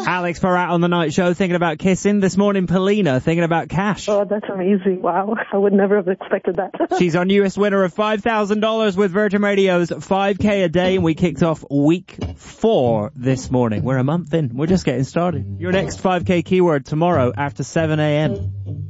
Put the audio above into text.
Alex Parat on the night show thinking about kissing. This morning, Polina thinking about cash. Oh, that's amazing. Wow. I would never have expected that. She's our newest winner of $5,000 with Virgin Radio's 5K a day, and we kicked off week 4 this morning. We're a month in. We're just getting started. Your next 5K keyword tomorrow after 7 a.m.